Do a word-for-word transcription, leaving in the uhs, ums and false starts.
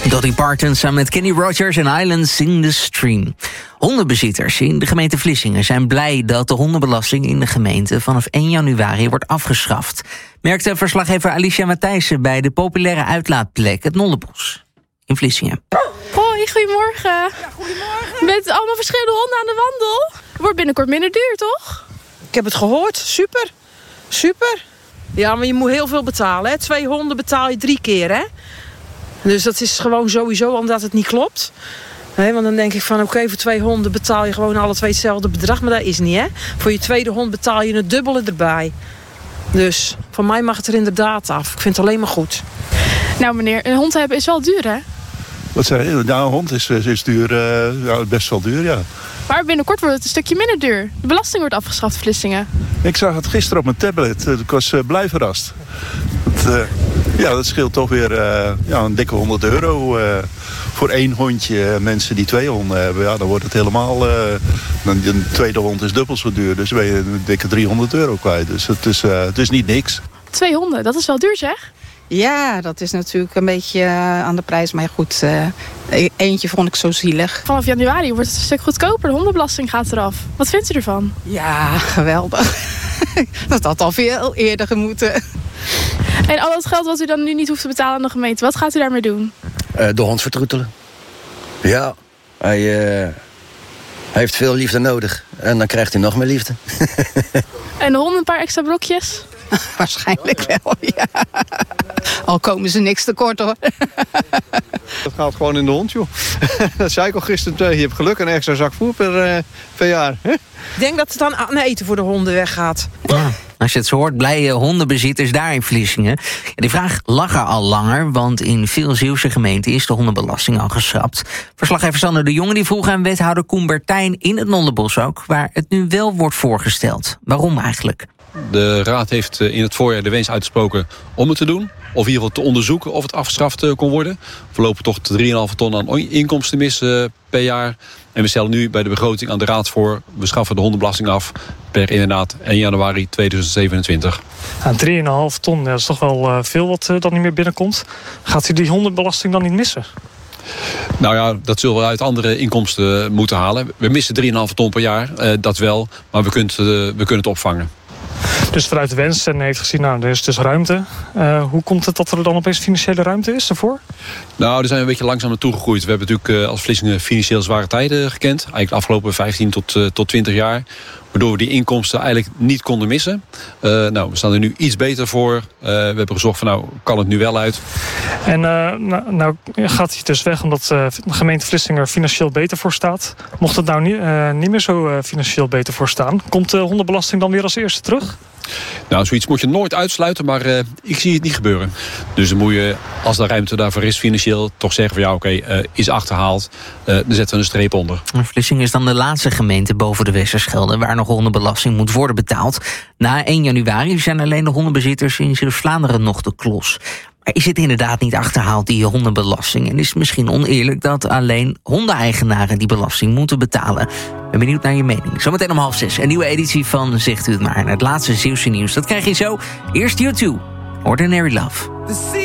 Dolly Parton samen met Kenny Rogers en Islands in the Stream. Hondenbezitters in de gemeente Vlissingen zijn blij dat de hondenbelasting in de gemeente vanaf één januari wordt afgeschaft. Merkte verslaggever Alicia Matthijssen bij de populaire uitlaatplek het Nollebos in Vlissingen. Hoi, goedemorgen. Ja, goedemorgen. Met allemaal verschillende honden aan de wandel. Wordt binnenkort minder duur, toch? Ik heb het gehoord. Super. Super. Ja, maar je moet heel veel betalen, hè. Twee honden betaal je drie keer, hè. Dus dat is gewoon sowieso omdat het niet klopt. He, want dan denk ik van oké, okay, voor twee honden betaal je gewoon alle twee hetzelfde bedrag. Maar dat is niet, hè. Voor je tweede hond betaal je het dubbele erbij. Dus van mij mag het er inderdaad af. Ik vind het alleen maar goed. Nou meneer, een hond hebben is wel duur, hè? Wat zei je? Nou, een hond is, is duur, uh, ja, best wel duur, ja. Maar binnenkort wordt het een stukje minder duur. De belasting wordt afgeschaft in Vlissingen. Ik zag het gisteren op mijn tablet. Ik was uh, blij verrast. Het, uh, ja, dat scheelt toch weer uh, ja, een dikke honderd euro uh, voor één hondje. Mensen die twee honden hebben, ja, dan wordt het helemaal... Uh, een tweede hond is dubbel zo duur, dus dan ben je een dikke driehonderd euro kwijt. Dus het is, uh, het is niet niks. Twee honden, dat is wel duur, zeg? Ja, dat is natuurlijk een beetje uh, aan de prijs. Maar goed, uh, eentje vond ik zo zielig. Vanaf januari wordt het een stuk goedkoper. De hondenbelasting gaat eraf. Wat vindt u ervan? Ja, geweldig. Dat had al veel eerder gemoeten. En al dat geld wat u dan nu niet hoeft te betalen aan de gemeente, wat gaat u daarmee doen? Uh, de hond vertroetelen. Ja, hij, uh, hij heeft veel liefde nodig. En dan krijgt hij nog meer liefde. En de hond een paar extra brokjes? Waarschijnlijk wel, ja. Al komen ze niks tekort, hoor. Dat gaat gewoon in de hond, joh. Dat zei ik al gisteren. Je hebt geluk, een extra zak voer per, uh, per jaar. Hè? Ik denk dat het dan aan eten voor de honden weggaat. Ja, als je het zo hoort, blije hondenbezitters daar in Vlissingen. Ja, die vraag lag er al langer, want in veel Zeeuwse gemeenten is de hondenbelasting al geschrapt. Verslaggever Sander de Jonge die vroeg aan wethouder Koen Bertijn in het Nollebos ook, waar het nu wel wordt voorgesteld. Waarom eigenlijk? De Raad heeft in het voorjaar de wens uitgesproken om het te doen. Of in ieder geval te onderzoeken of het afgeschaft kon worden. We lopen toch drie komma vijf ton aan inkomsten mis uh, per jaar. En we stellen nu bij de begroting aan de Raad voor... we schaffen de hondenbelasting af per inderdaad één januari tweeduizend zevenentwintig. Ja, drie komma vijf ton, dat is toch wel uh, veel wat uh, dan niet meer binnenkomt. Gaat u die hondenbelasting dan niet missen? Nou ja, dat zullen we uit andere inkomsten moeten halen. We missen drie komma vijf ton per jaar, uh, dat wel. Maar we kunnen, uh, we kunnen het opvangen. Dus vanuit de wens en heeft gezien, nou, er is dus ruimte. Uh, hoe komt het dat er dan opeens financiële ruimte is daarvoor? Nou, daar zijn we een beetje langzaam naartoe gegroeid. We hebben natuurlijk uh, als Vlissingen financieel zware tijden gekend. Eigenlijk de afgelopen vijftien tot, uh, tot twintig jaar. Waardoor we die inkomsten eigenlijk niet konden missen. Uh, nou, we staan er nu iets beter voor. Uh, we hebben gezorgd van, nou, kan het nu wel uit. En uh, nou, nou gaat hij dus weg omdat uh, de gemeente Vlissingen er financieel beter voor staat. Mocht het nou niet, uh, niet meer zo uh, financieel beter voor staan, komt de hondenbelasting dan weer als eerste terug? Nou, zoiets moet je nooit uitsluiten, maar uh, ik zie het niet gebeuren. Dus dan moet je, als er ruimte daarvoor is financieel, toch zeggen van ja, oké, okay, uh, is achterhaald. Uh, dan zetten we een streep onder. Vlissingen is dan de laatste gemeente boven de Westerschelde waar nog hondenbelasting moet worden betaald. Na één januari zijn alleen de hondenbezitters in Zeeuws-Vlaanderen nog de klos. Maar is het inderdaad niet achterhaald, die hondenbelasting? En is het misschien oneerlijk dat alleen hondeneigenaren die belasting moeten betalen? Ik ben benieuwd naar je mening. Zometeen om half zes, een nieuwe editie van Zegt u het maar. En het laatste Zeeuwse nieuws, dat krijg je zo. Eerst U twee, Ordinary Love.